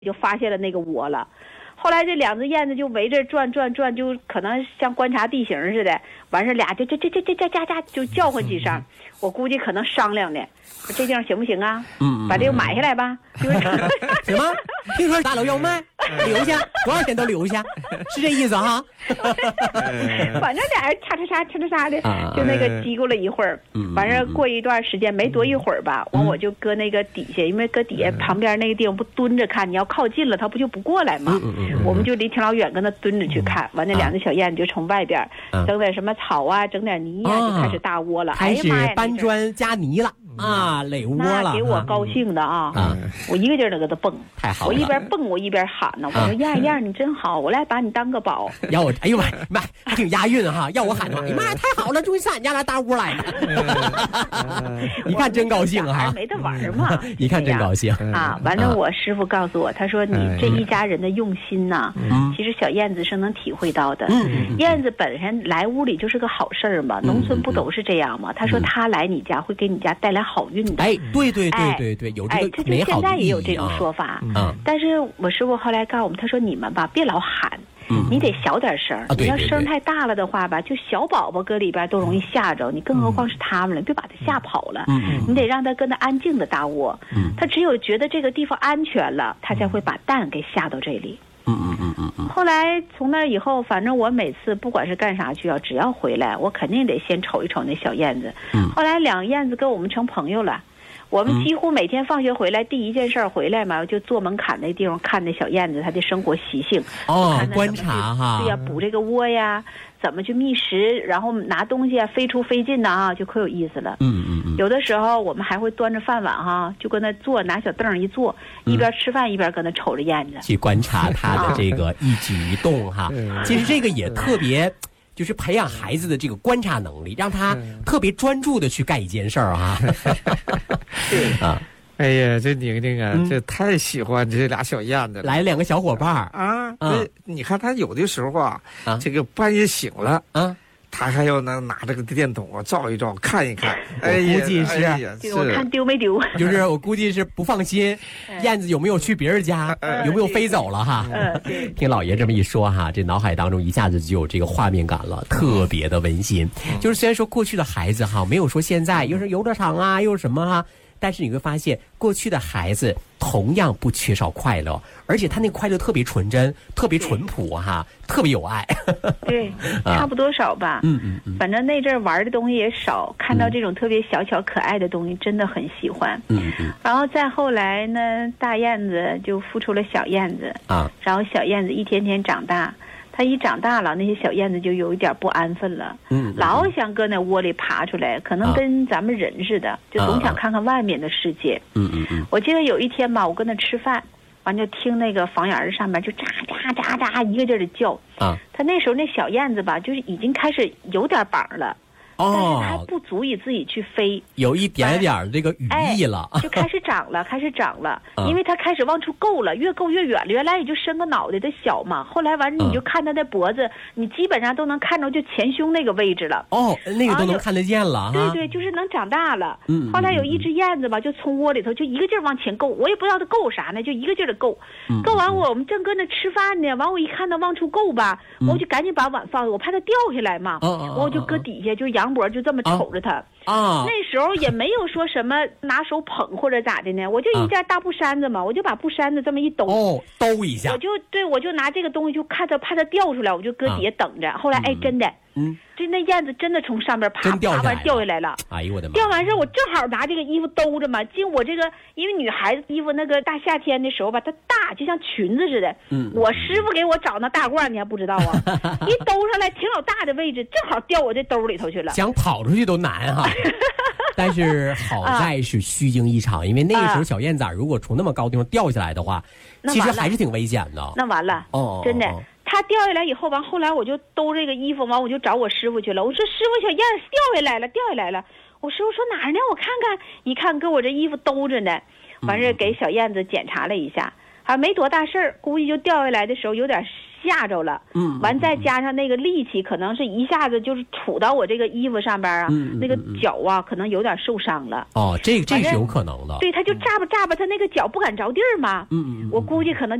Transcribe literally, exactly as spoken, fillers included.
就发现了那个窝了。后来这两只燕子就围着转转转，就可能像观察地形似的，完事俩就这这这这这这这就叫唤几声。我估计可能商量的，这地方行不行啊？嗯，把这个买下来吧。就是什么？听说大楼要卖，留下多少钱都留下，是这意思哈？ 反正俩人叉叉叉叉叉叉的，就那个叽咕了一会儿。完事过一段时间，没多一会儿吧，完我就搁那个底下，因为搁底下旁边那个地方不蹲着看，你要靠近了，它不就不过来吗？我们就离挺老远，跟那蹲着去看。完那两只小燕子就从外边整点什么草啊，整点泥呀，就开始大窝了。 开始搬砖加泥了啊，垒窝了。 那给我高兴的啊！我一个劲儿的搁这蹦， 太好了！ 我一边蹦我一边喊呢，我说燕燕你真好，我来把你当个宝。 要我，哎呦妈妈，还挺押韵哈！要我喊的话，哎呀妈呀，太好了，终于上俺家来搭屋来了。一看真高兴哈！ 没得玩嘛， 一看真高兴啊！完了，我师傅告诉我，他说你这一家人的用心呐，其实小燕子是能体会到的。燕子本身来屋里就是个好事儿嘛，农村不都是这样吗？他说他来你家会给你家带来好运的。 哎，对对对对对，有这个美好的意义啊。现在也有这种说法，嗯，但是我师傅后来告诉我们，他说你们吧，别老喊。你得小点声，你要声太大了的话吧，就小宝宝搁里边都容易吓着你，更何况是他们了，别把他吓跑了。你得让他跟他安静的搭窝，他只有觉得这个地方安全了，他才会把蛋给下到这里。嗯嗯嗯嗯嗯。后来从那以后，反正我每次不管是干啥去啊，只要回来，我肯定得先瞅一瞅那小燕子。后来两个燕子跟我们成朋友了。我们几乎每天放学回来，第一件事回来嘛，就坐门槛那地方看那小燕子它的生活习性， 哦，观察哈， 对呀，补这个窝呀，怎么去觅食，然后拿东西啊，飞出飞进的啊，就可有意思了。嗯嗯嗯。有的时候我们还会端着饭碗哈，就跟那坐，拿小凳一坐，一边吃饭一边跟那瞅着燕子， 去观察它的这个一举一动哈。其实这个也特别。就是培养孩子的这个观察能力，让他特别专注的去干一件事儿啊。 对啊，哎呀，这宁宁啊，嗯、这太喜欢这俩小燕子了。 来两个小伙伴啊，嗯、你看他有的时候啊，啊这个半夜醒了，啊。他还要能拿这个电筒啊照一照看一看， 我估计是， 哎是我看丢没丢， 就是我估计是不放心，燕子有没有去别人家，有没有飞走了哈。听老爷这么一说哈，这脑海当中一下子就有这个画面感了，特别的温馨。就是虽然说过去的孩子哈，没有说现在又是游乐场啊，又是什么哈。但是你会发现，过去的孩子同样不缺少快乐，而且他那快乐特别纯真，特别淳朴哈，特别有爱。 对，差不多少吧。嗯嗯嗯。反正那阵玩的东西也少，看到这种特别小巧可爱的东西，真的很喜欢。嗯嗯。然后再后来呢，大燕子就孵出了小燕子啊，然后小燕子一天天长大。它一长大了，那些小燕子就有一点不安分了，嗯，老想搁那窝里爬出来，可能跟咱们人似的，就总想看看外面的世界。嗯嗯嗯。我记得有一天吧，我跟那吃饭，完就听那个房檐上面就喳喳喳喳一个劲儿的叫。啊。它那时候那小燕子吧，就是已经开始有点膀了。但是它还不足以自己去飞， 有一点点这个羽翼了， 哎、就开始长了，开始长了，嗯、因为它开始往出够了，越够越远了。原来也就伸个脑袋的小嘛，后来完你就看它的脖子，嗯、你基本上都能看着就前胸那个位置了。 哦，那个都能看得见了。啊、 对对，就是能长大了。嗯。后来有一只燕子吧，就从窝里头就一个劲儿往前够，我也不知道它够啥呢，就一个劲儿的够。嗯、够完我我们正跟着吃饭呢，完我一看它往出够吧，嗯、我就赶紧把碗放，我怕它掉下来嘛，嗯、我就搁底下就仰脖就这么瞅着它。啊，那时候也没有说什么拿手捧或者咋的呢，我就一件大布衫子嘛，我就把布衫子这么一兜， 哦，兜一下， 我就对我就拿这个东西就看它怕它掉出来，我就搁底下等着。后来哎，真的，嗯，这那燕子真的从上面爬爬完掉下来了。 哎呦我的妈！ 掉完事我正好拿这个衣服兜着嘛，进我这个因为女孩子衣服那个大夏天的时候吧，它大就像裙子似的。嗯，我师傅给我找那大褂，你还不知道啊？一兜上来挺老大的位置，正好掉我这兜里头去了。 想跑出去都难哈。但是好在是虚惊一场，因为那个时候小燕子如果从那么高地方掉下来的话，其实还是挺危险的。 那完了，哦，真的。他掉下来以后，完后来我就兜这个衣服，完我就找我师傅去了。我说师傅，小燕子掉下来了，掉下来了。我师傅说哪儿呢？我看看，一看搁我这衣服兜着呢。完事给小燕子检查了一下， 还没多大事儿，估计就掉下来的时候有点吓着了。嗯，完再加上那个力气，可能是一下子就是杵到我这个衣服上边啊，嗯、那个脚啊可能有点受伤了。 哦，这这是有可能的。 对，他就扎吧扎吧，他那个脚不敢着地儿嘛。嗯嗯，我估计可能。